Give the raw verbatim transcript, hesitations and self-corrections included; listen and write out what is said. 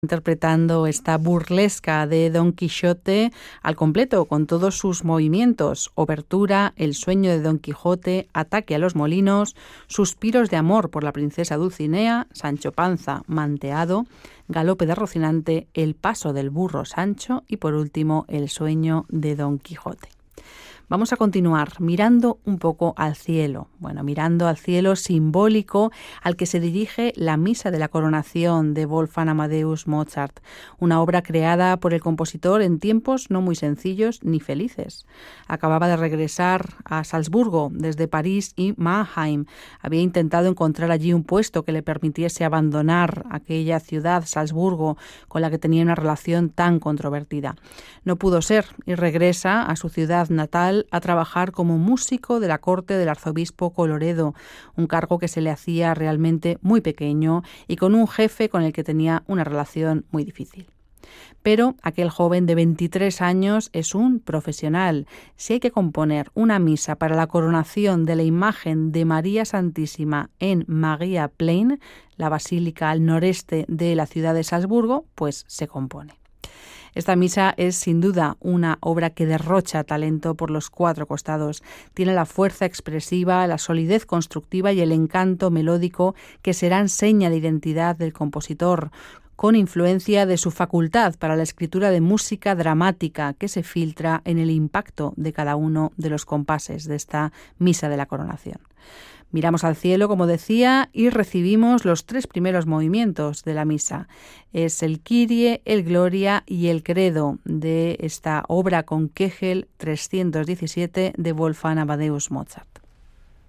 interpretando esta burlesca de Don Quijote al completo, con todos sus movimientos: obertura, el sueño de Don Quijote, ataque a los molinos, suspiros de amor por la princesa Dulcinea, Sancho Panza manteado, galope de Rocinante, el paso del burro Sancho y por último el sueño de Don Quijote. Vamos a continuar mirando un poco al cielo, bueno, mirando al cielo simbólico al que se dirige la Misa de la Coronación de Wolfgang Amadeus Mozart, una obra creada por el compositor en tiempos no muy sencillos ni felices. Acababa de regresar a Salzburgo desde París y Mannheim. Había intentado encontrar allí un puesto que le permitiese abandonar aquella ciudad, Salzburgo, con la que tenía una relación tan controvertida. No pudo ser y regresa a su ciudad natal a trabajar como músico de la corte del arzobispo Colloredo, un cargo que se le hacía realmente muy pequeño y con un jefe con el que tenía una relación muy difícil. Pero aquel joven de veintitrés años es un profesional. Si hay que componer una misa para la coronación de la imagen de María Santísima en Mariaplein, la basílica al noreste de la ciudad de Salzburgo, pues se compone. Esta misa es sin duda una obra que derrocha talento por los cuatro costados. Tiene la fuerza expresiva, la solidez constructiva y el encanto melódico que serán seña de identidad del compositor, con influencia de su facultad para la escritura de música dramática que se filtra en el impacto de cada uno de los compases de esta Misa de la Coronación. Miramos al cielo, como decía, y recibimos los tres primeros movimientos de la misa. Es el Kyrie, el Gloria y el Credo de esta obra con Kegel trescientos diecisiete de Wolfgang Amadeus Mozart.